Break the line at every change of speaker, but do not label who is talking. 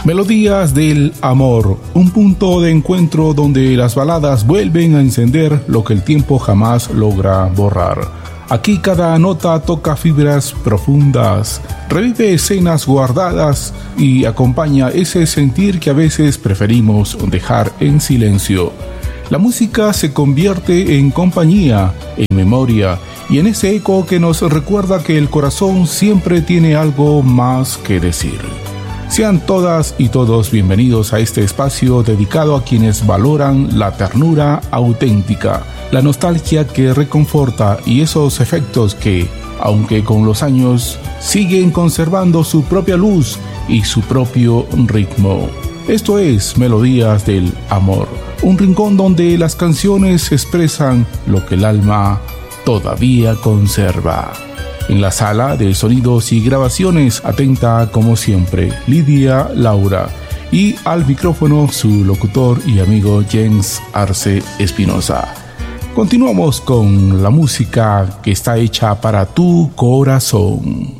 Melodías del amor, un punto de encuentro donde las baladas vuelven a encender lo que el tiempo jamás logra borrar. Aquí cada nota toca fibras profundas, revive escenas guardadas y acompaña ese sentir que a veces preferimos dejar en silencio. La música se convierte en compañía, en memoria y en ese eco que nos recuerda que el corazón siempre tiene algo más que decir. Sean todas y todos bienvenidos a este espacio dedicado a quienes valoran la ternura auténtica, la nostalgia que reconforta y esos efectos que, aunque con los años, siguen conservando su propia luz y su propio ritmo. Esto es Melodías del Amor, un rincón donde las canciones expresan lo que el alma todavía conserva. En la sala de sonidos y grabaciones, atenta como siempre, Lidia Laura, y al micrófono su locutor y amigo Jens Arce Espinosa. Continuamos con la música que está hecha para tu corazón.